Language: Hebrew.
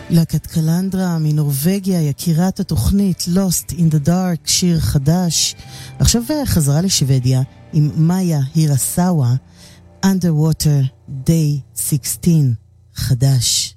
להקת קלנדרה מנורווגיה, יקירת התוכנית Lost in the Dark, שיר חדש. עכשיו חזרה לשוודיה עם מאיה הירסאווה, Underwater Day 16, חדש.